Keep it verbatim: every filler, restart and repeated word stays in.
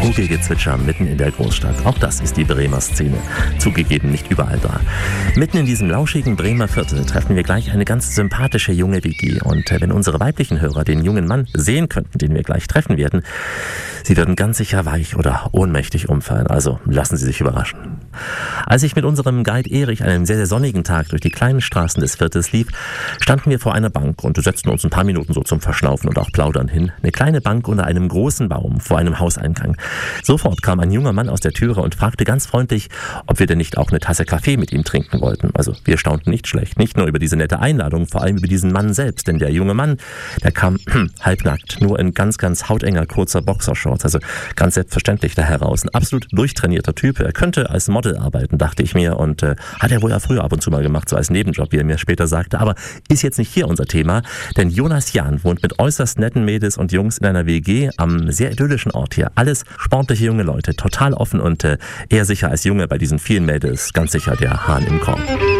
Vogelgezwitscher mitten in der Großstadt. Auch das ist die Bremer Szene. Zugegeben nicht überall da. Mitten in diesem lauschigen Bremer Viertel treffen wir gleich eine ganz sympathische junge W G. Und wenn unsere weiblichen Hörer den jungen Mann sehen könnten, den wir gleich treffen werden, sie würden ganz sicher weich oder ohnmächtig umfallen. Also lassen Sie sich überraschen. Als ich mit unserem Guide Erich an einem sehr, sehr sonnigen Tag durch die kleinen Straßen des Viertels lief, standen wir vor einer Bank und setzten uns ein paar Minuten so zum Verschnaufen und auch Plaudern hin. Eine kleine Bank unter einem großen Baum vor einem Hauseingang. Sofort kam ein junger Mann aus der Türe und fragte ganz freundlich, ob wir denn nicht auch eine Tasse Kaffee mit ihm trinken wollten. Also wir staunten nicht schlecht, nicht nur über diese nette Einladung, vor allem über diesen Mann selbst. Denn der junge Mann, der kam halbnackt, nur in ganz, ganz hautenger, kurzer Boxershorts. Also ganz selbstverständlich da heraus. Ein absolut durchtrainierter Typ. Er könnte als Model arbeiten, dachte ich mir. Und äh, hat er wohl ja früher ab und zu mal gemacht, so als Nebenjob, wie er mir später sagte. Aber ist jetzt nicht hier unser Thema. Denn Jonas Jahn wohnt mit äußerst netten Mädels und Jungs in einer W G am sehr idyllischen Ort hier. Alles sportliche junge Leute, total offen und äh, eher sicher als Junge bei diesen vielen Mädels. Ganz sicher der Hahn im Korb.